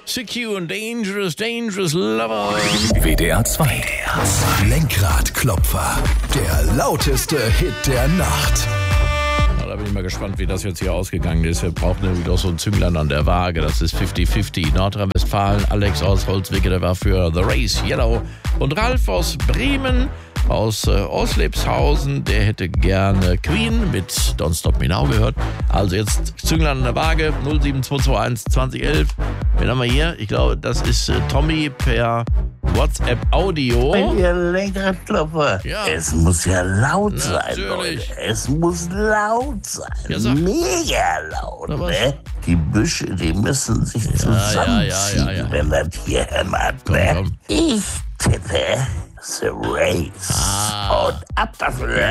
Secure and Dangerous, Dangerous Lover. WDR 2. Lenkradklopfer. Der lauteste Hit der Nacht. Da bin ich mal gespannt, wie das jetzt hier ausgegangen ist. Wir brauchen nämlich doch so ein Zünglein an der Waage. Das ist 50-50. Nordrhein-Westfalen, Alex aus Holzwicke, der war für The Race Yellow. Und Ralf aus Bremen, aus Oslepshausen, der hätte gerne Queen mit Don't Stop Me Now gehört. Also jetzt Zünglein an der Waage, 07221 2011. Wen haben wir hier? Ich glaube, das ist Tommy per WhatsApp-Audio. Ihr Lenkradklopfer. Ja. Es muss ja laut sein, Natürlich. Leute. Es muss laut sein. Ja, sag. Mega laut, Na, was? ne? Die Büsche, die müssen sich zusammenziehen, ja. wenn das hier hämmert, Komm, ne? komm. Ich tippe The Race. Und ab dafür.